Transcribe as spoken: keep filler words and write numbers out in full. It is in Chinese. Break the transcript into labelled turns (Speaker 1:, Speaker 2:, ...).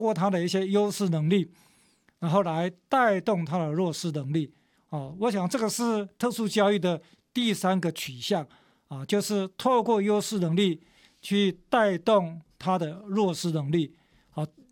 Speaker 1: 过他的一些优势能力，然后来带动他的弱势能力。哦，我想这个是特殊教育的第三个取向啊，就是透过优势能力去带动他的弱势能力。好，